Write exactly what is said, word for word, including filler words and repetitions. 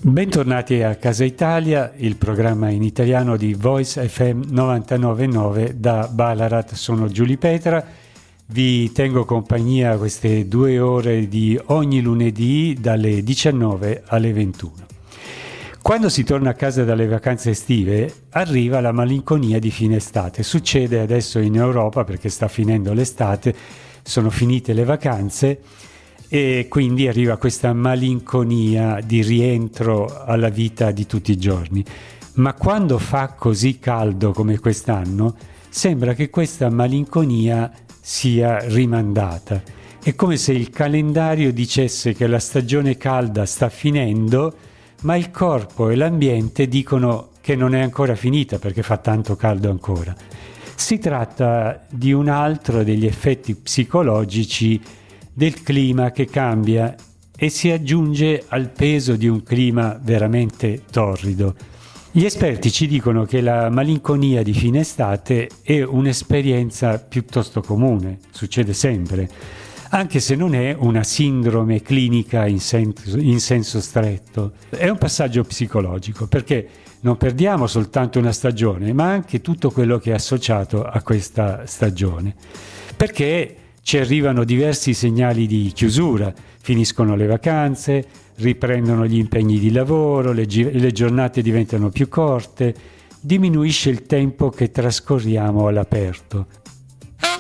Bentornati a Casa Italia, il programma in italiano di Voice F M novantanove virgola nove da Ballarat. Sono Giulio Petra, vi tengo compagnia queste due ore di ogni lunedì dalle diciannove alle ventuno. Quando si torna a casa dalle vacanze estive arriva la malinconia di fine estate. Succede adesso in Europa perché sta finendo l'estate, sono finite le vacanze e quindi arriva questa malinconia di rientro alla vita di tutti i giorni. Ma quando fa così caldo come quest'anno, sembra che questa malinconia sia rimandata. È come se il calendario dicesse che la stagione calda sta finendo, ma il corpo e l'ambiente dicono che non è ancora finita perché fa tanto caldo ancora. Si tratta di un altro degli effetti psicologici del clima che cambia e si aggiunge al peso di un clima veramente torrido. Gli esperti ci dicono che la malinconia di fine estate è un'esperienza piuttosto comune, succede sempre, anche se non è una sindrome clinica in senso, in senso stretto. È un passaggio psicologico perché non perdiamo soltanto una stagione, ma anche tutto quello che è associato a questa stagione. Perché ci arrivano diversi segnali di chiusura, finiscono le vacanze, riprendono gli impegni di lavoro, le, gi- le giornate diventano più corte, diminuisce il tempo che trascorriamo all'aperto.